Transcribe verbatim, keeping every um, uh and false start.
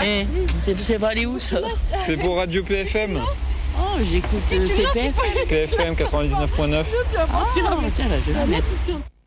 Eh, c'est c'est pas aller où ça? C'est pour Radio P F M. Oh, j'écoute euh, C P F. P F M quatre-vingt-dix-neuf point neuf. Ah, tiens, là, je vais la mettre.